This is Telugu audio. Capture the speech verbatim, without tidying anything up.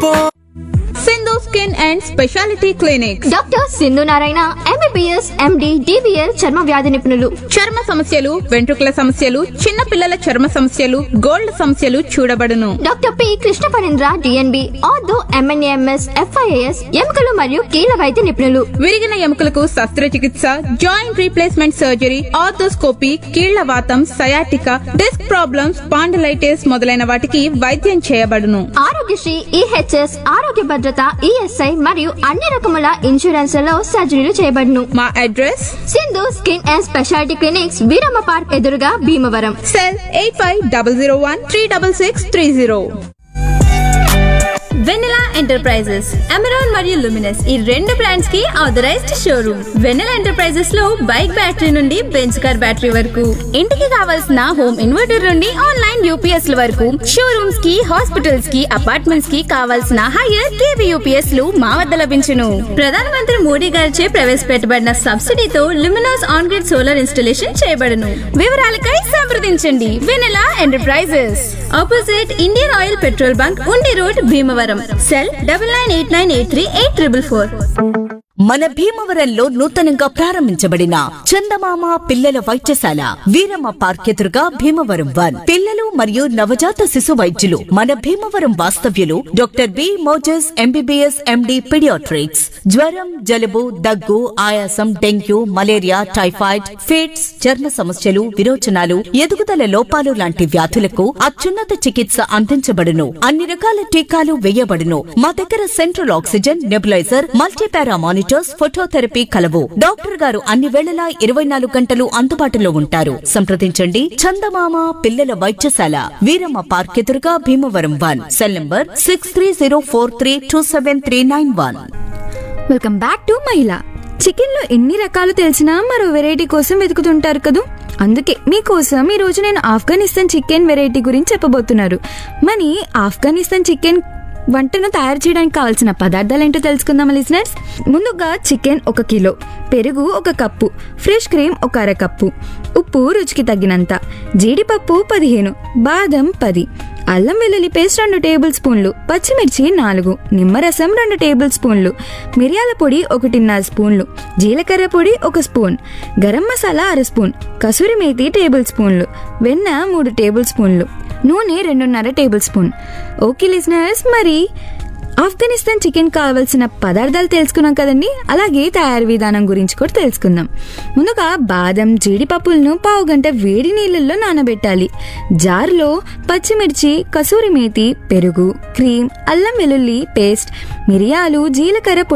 Sindhu skin and speciality clinic. Doctor Sindhu Narayana MBBS MD DBL చర్మ వ్యాధి నిపుణులు. చర్మ సమస్యలు, వెంట్రుకల సమస్యలు, చిన్న పిల్లల చర్మ సమస్యలు, గోల్డ్ సమస్యలు చూడబడును. Doctor P Krishna Parendra DNB ortho MNAMS FIAS ఎముకలు మరియు కీళ్ళ వైద్య నిపుణులు. విరిగిన ఎముకలకు శస్త్రచికిత్స, జాయింట్ రీప్లేస్మెంట్ సర్జరీ, ఆర్థోస్కోపీ, కీళ్ల వాతం, సయాటికా, డిస్క్ ప్రాబ్లమ్స్, స్పాండిలైటిస్ మొదలైన వాటికి వైద్యం చేయబడును. ఆరోగ్యశ్రీ, ఈహెచ్ఎస్, ఆరోగ్య భద్రత, ఈఎస్ఐ మరియు అన్ని రకముల ఇన్సూరెన్స్లలో సర్జరీలు చేయబడును. మా address Sindhu skin and speciality clinics, Veeramma park ఎదురుగా, Bhimavaram. Cell eight five double zero one three double six three zero. వెన్నెలా ఎంటర్ప్రైజెస్, అమెరాన్ మరియు లుమినస్ ఈ రెండు బ్రాండ్స్ కి ఆథరైజ్డ్ షోరూమ్. వెన్నెలా ఎంటర్ప్రైజెస్ లో బైక్ బ్యాటరీ నుండి బెంచ్ కార్ బ్యాటరీ వరకు, ఇంటికి కావాల్సిన హోమ్ ఇన్వర్టర్ నుండి ఆన్లైన్ యూపీఎస్ ల వరకు, షోరూమ్స్ కి, హాస్పిటల్స్ కి, అపార్ట్మెంట్స్ కి కావాల్సిన హైయర్ కేవీ యూపీఎస్ లు మా వద్ద లభించును. ప్రధానమంత్రి మోడీ గారిచే ప్రవేశపెట్టబడిన సబ్సిడీతో Luminous on grid solar installation చేయబడును. వివరాలకై సంప్రదించండి వెన్నెలా enterprises, opposite Indian oil petrol bunk, ఉండి road, Bhimavaram. Cell double nine eight nine eight three eight triple four. మన భీమవరంలో నూతనంగా ప్రారంభించబడిన చందమామ పిల్లల వైద్యశాల, వీరమ్మ పార్క్ ఎదురుగా, భీమవరం వన్. పిల్లలు మరియు నవజాత శిశు వైద్యులు మన భీమవరం వాస్తవ్యులు doctor B Moses MBBS MD paediatrics. జ్వరం, జలుబు, దగ్గు, ఆయాసం, డెంగ్యూ, మలేరియా, టైఫాయిడ్, ఫిట్స్, చర్మ సమస్యలు, విరోచనాలు, ఎదుగుదల లోపాలు లాంటి వ్యాధులకు అత్యున్నత చికిత్స అందించబడును. అన్ని రకాల టీకాలు వేయబడును. మా దగ్గర central oxygen, nebuliser, multipara monitors, phototherapy కలవు. డాక్టర్ గారు అన్ని వేళలా ఇరవై నాలుగు గంటలు అందుబాటులో ఉంటారు. సంప్రదించండి చందమామ పిల్లల వైద్యశాల, వీరమ్మ పార్క్ ఎదురుగా, Bhimavaram one. Cell number six three zero four three two seven three nine one. Welcome back to మహిళ. చికెన్ లో ఎన్ని రకాలు తెలిసినా మరో వెరైటీ కోసం వెతుకుతుంటారు కదూ. అందుకే మీకోసం ఈ రోజు నేను ఆఫ్ఘనిస్తాన్ చికెన్ వెరైటీ గురించి చెప్పబోతున్నారు. మరి ఆఫ్ఘనిస్తాన్ చికెన్ వంటను తయారు చేయడానికి కావాల్సిన పదార్థాలు ఏంటో తెలుసుకుందాం లిజనర్స్. ముందుగా చికెన్ ఒక కిలో, పెరుగు ఒక కప్పు, ఫ్రెష్ క్రీమ్ ఒక అర కప్పు, ఉప్పు రుచికి తగినంత, జీడిపప్పు పదిహేను, బాదం పది, అల్లం వెల్లుల్లి పేస్ట్ రెండు టేబుల్ స్పూన్లు, పచ్చిమిర్చి నాలుగు, నిమ్మరసం రెండు టేబుల్ స్పూన్లు, మిరియాల పొడి ఒకటిన్నర స్పూన్లు, జీలకర్ర పొడి ఒక స్పూన్, గరం మసాలా అర స్పూన్, కసూరి మేతి టేబుల్ స్పూన్లు, వెన్న మూడు టేబుల్ స్పూన్లు, నూనె రెండున్నర టేబుల్ స్పూన్. ఓకే లిజనర్స్, మరి ఆఫ్ఘనిస్తాన్ చికెన్ కావాల్సిన పదార్థాలు తెలుసుకున్నాం కదండి. అలాగే తయారీ విధానం గురించి కూడా తెలుసుకుందాం. ముందుగా బాదం, జీడిపప్పులను పావు గంట వేడి నీళ్ళల్లో నానబెట్టాలి. జారులో పచ్చిమిర్చి, కసూరి మేతి, పెరుగు, క్రీమ్, అల్లం వెల్లుల్లి పేస్ట్, మిరియాలు, జీలకర్ర